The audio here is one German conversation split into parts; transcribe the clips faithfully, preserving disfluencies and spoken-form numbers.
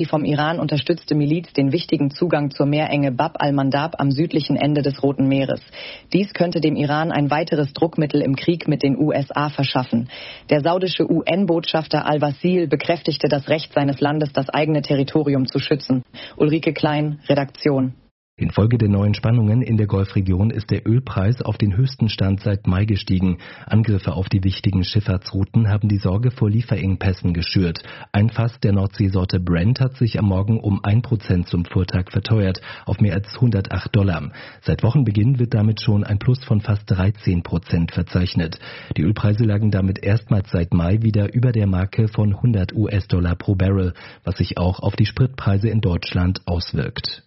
die vom Iran unterstützte Miliz den wichtigen Zugang zur Meerenge Bab al-Mandab am südlichen Ende des Roten Meeres. Dies könnte dem Iran ein weiteres Druckmittel im Krieg mit den U S A verschaffen. Der saudische U N-Botschafter Al-Wasil bekräftigte das Recht seines Landes, das eigene Territorium zu schützen. Ulrike Klein, Redaktion. Infolge der neuen Spannungen in der Golfregion ist der Ölpreis auf den höchsten Stand seit Mai gestiegen. Angriffe auf die wichtigen Schifffahrtsrouten haben die Sorge vor Lieferengpässen geschürt. Ein Fass der Nordseesorte Brent hat sich am Morgen um ein Prozent zum Vortag verteuert, auf mehr als hundertacht Dollar. Seit Wochenbeginn wird damit schon ein Plus von fast dreizehn Prozent verzeichnet. Die Ölpreise lagen damit erstmals seit Mai wieder über der Marke von hundert US-Dollar pro Barrel, was sich auch auf die Spritpreise in Deutschland auswirkt.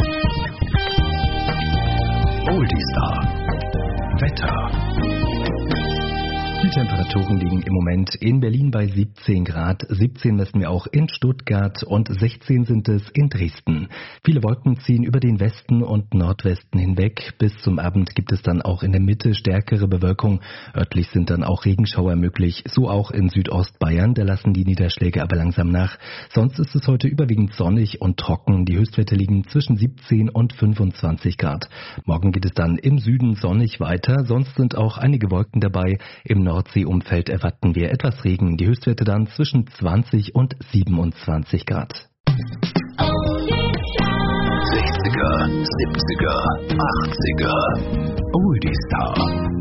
Oldistar. Wetter. Die Temperaturen liegen im Moment in Berlin bei siebzehn Grad, siebzehn messen wir auch in Stuttgart und sechzehn sind es in Dresden. Viele Wolken ziehen über den Westen und Nordwesten hinweg. Bis zum Abend gibt es dann auch in der Mitte stärkere Bewölkung. Örtlich sind dann auch Regenschauer möglich, so auch in Südostbayern. Da lassen die Niederschläge aber langsam nach. Sonst ist es heute überwiegend sonnig und trocken. Die Höchstwerte liegen zwischen siebzehn und fünfundzwanzig Grad. Morgen geht es dann im Süden sonnig weiter. Sonst sind auch einige Wolken dabei. Im Nordseeumfeld erwarten wir etwas Regen. Die Höchstwerte dann zwischen zwanzig und siebenundzwanzig Grad. sechziger, siebziger, achtziger. Oldistar.